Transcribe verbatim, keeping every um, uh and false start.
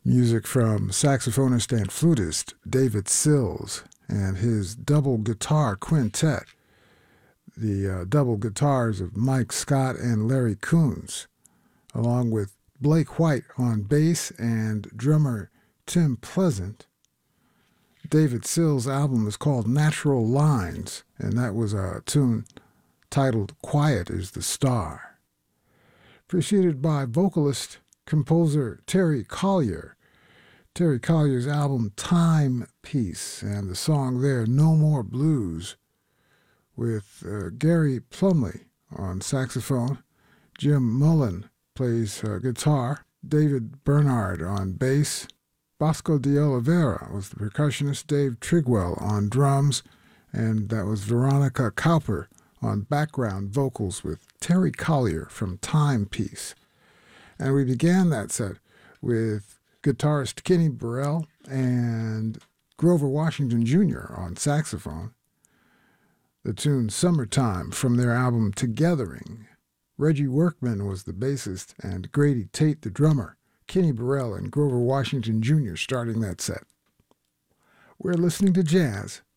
Music from saxophonist and flutist David Sills and his double guitar quintet, the uh, double guitars of Mike Scott and Larry Coons, along with Blake White on bass and drummer Tim Pleasant. David Sills' album is called Natural Lines, and that was a tune titled Quiet is the Star. Preceded by vocalist-composer Terry Collier. Terry Collier's album Timepiece, and the song there, No More Blues, with uh, Gary Plumley on saxophone. Jim Mullen plays uh, guitar. David Bernard on bass. Bosco de Oliveira was the percussionist. Dave Trigwell on drums. And that was Veronica Cowper on background vocals with Terry Collier from Timepiece. And we began that set with guitarist Kenny Burrell and Grover Washington Junior on saxophone. The tune Summertime from their album Togethering. Reggie Workman was the bassist and Grady Tate the drummer. Kenny Burrell and Grover Washington Junior starting that set. We're listening to jazz